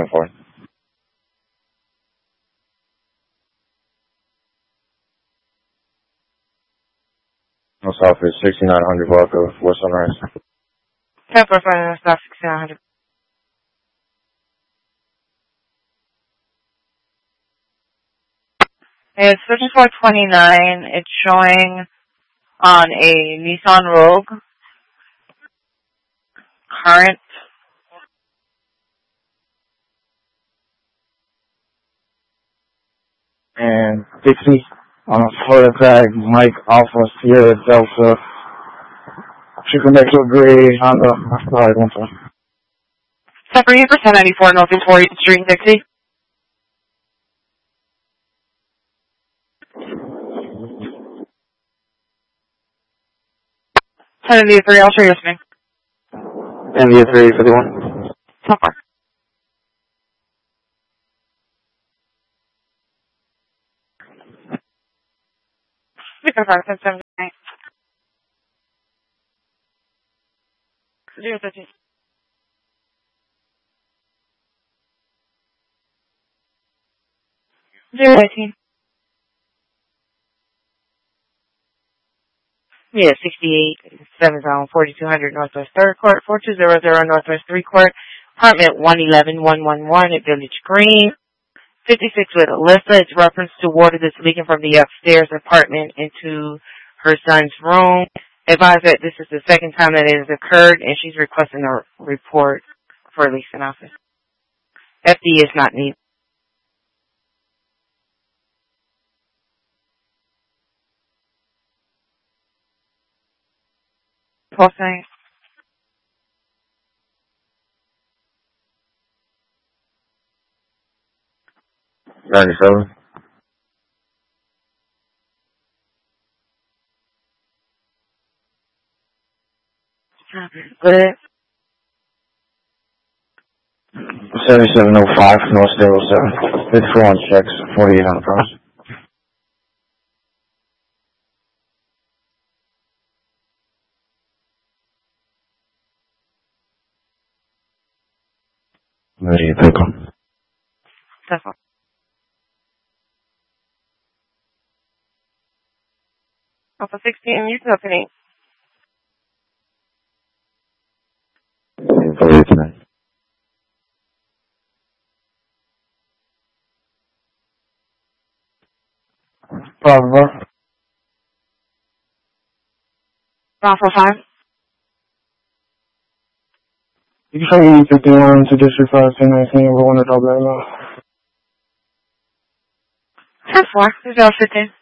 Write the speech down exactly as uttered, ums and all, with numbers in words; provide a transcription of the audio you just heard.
ten four. No south is sixty-nine hundred block of West Sunrise. ten four five, stop sixty-nine hundred. It's fifty-four twenty-nine. It's showing on a Nissan Rogue. Current. And Dixie on a photograph, Mike Alpha Sierra Delta. Chicken Metro Gray Honda. Alright, one time. Separate for ten ninety-four Northeast fortieth Street, Dixie. ten ninety-three, I'll show you listening. ten ninety-three fifty-one. So far. We can find ten seventy-nine. Zero thirteen. Zero eighteen. Yeah, sixty-eight, seven zone, forty-two hundred Northwest third Court, forty-two hundred Northwest three Court, apartment one eleven one eleven at Village Green, fifty-six with Alyssa. It's reference to water that's leaking from the upstairs apartment into her son's room. Advise that this is the second time that it has occurred, and she's requesting a report for a leasing office. F D is not needed. Posting. ninety-seven. Good. seventy-seven oh five North zero seven. fifty-four on checks, forty-eight on the price. Ready to pick them. That's all. Alpha sixteen, you company. Bravo. Alpha five. You can show me fifty-one to District five, ten nineteen, over one hundred double A. ten four, zero fifteen.